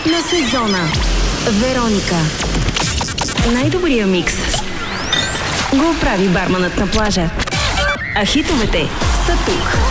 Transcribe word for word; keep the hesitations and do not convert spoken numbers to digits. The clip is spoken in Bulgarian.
на сезона. Вероника. Най-добрия микс го прави барманът на плажа. А хитовете са тук.